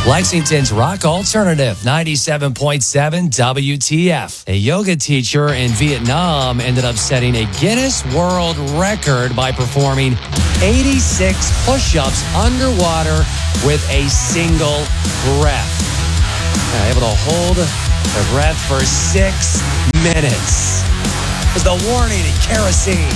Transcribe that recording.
Lexington's Rock Alternative, 97.7 WTF. A yoga teacher in Vietnam ended up setting a Guinness World Record by performing 86 push-ups underwater with a single breath. Able to hold the breath for 6 minutes. There's the warning in kerosene.